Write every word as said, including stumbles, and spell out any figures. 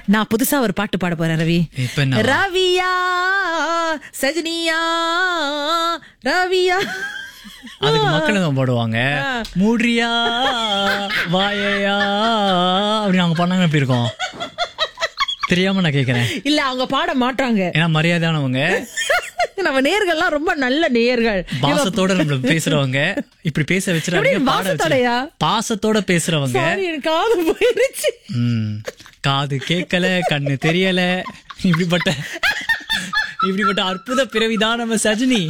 நான் புதுசா ஒரு பாட்டு பாட போறேன் ரவி. இப்ப என்ன? ரவியா சஜினியா ரவியா. அதுக்கு மக்கள் தான் பாடுவாங்க. மூட்ரியா வாயையா அப்படின்னு அவங்க பண்ணாங்க. எப்படி இருக்கும் தெரியாம நான் கேக்குறேன். இல்ல அவங்க பாட மாட்டாங்க, ஏன்னா மரியாதையானவங்க. நம்ம நேயர்கள்லாம் ரொம்ப நல்ல நேயர்கள், பாசத்தோட நம்மள பேசுறவங்க. இப்படி பேச வச்சிருக்காங்க. பாசத்தோடயா? பாசத்தோட பேசுறவங்க. காது போயிருச்சு. ம் காது கேட்கல, கண்ணு தெரியல. இப்படிப்பட்ட இப்படிப்பட்ட அற்புத பிறவிதான் நம்ம சஜினி.